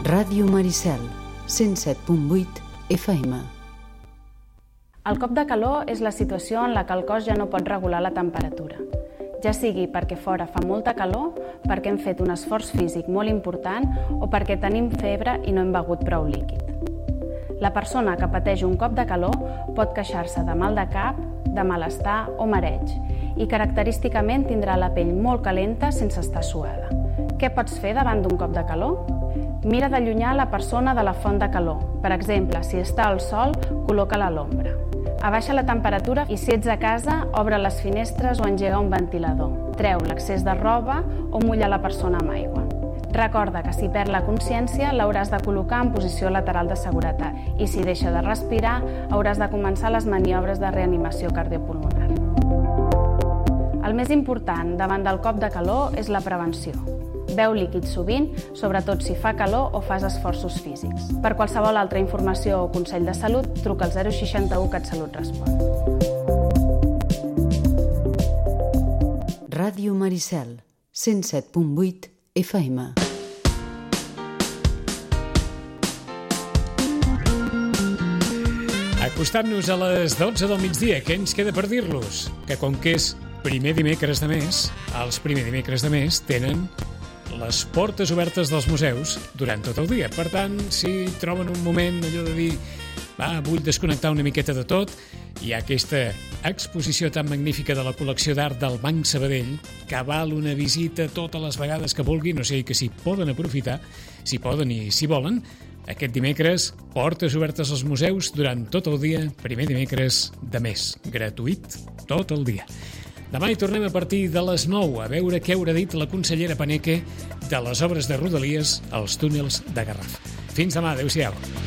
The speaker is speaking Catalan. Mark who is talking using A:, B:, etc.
A: Ràdio Maricel, 107.8 FM.
B: El cop de calor és la situació en la que el cos ja no pot regular la temperatura. Ja sigui perquè fora fa molta calor, perquè hem fet un esforç físic molt important o perquè tenim febre i no hem begut prou líquid. La persona que pateix un cop de calor pot queixar-se de mal de cap, de malestar o mareig i característicament tindrà la pell molt calenta sense estar suada. Què pots fer davant d'un cop de calor? Mira d'allunyar la persona de la font de calor. Per exemple, si està al sol, col·loca-la a l'ombra. Abaixa la temperatura i si ets a casa, obre les finestres o engega un ventilador. Treu l'excés de roba o mulla la persona amb aigua. Recorda que si perd la consciència l'hauràs de col·locar en posició lateral de seguretat i si deixa de respirar hauràs de començar les maniobres de reanimació cardiopulmonar. El més important davant del cop de calor és la prevenció. Beu líquid sovint, sobretot si fa calor o fas esforços físics. Per qualsevol altra informació o consell de salut, truca al 061 CatSalut respon.
A: Ràdio Maricel, 107.8 FM.
C: Acostant-nos a les 12 del migdia, què ens queda per dir-los? Que com que és primer dimecres de mes, els primers dimecres de mes tenen les portes obertes dels museus durant tot el dia. Per tant, si troben un moment allò de dir vull desconnectar una miqueta de tot, hi ha aquesta exposició tan magnífica de la col·lecció d'art del Banc Sabadell que val una visita totes les vegades que vulguin, o sigui que si poden aprofitar, si poden i si volen, aquest dimecres, portes obertes als museus durant tot el dia, primer dimecres de mes, gratuït tot el dia. Demà hi tornem a partir de les 9 a veure què haurà dit la consellera Paneque de les obres de Rodalies als túnels de Garraf. Fins demà, adéu-siau.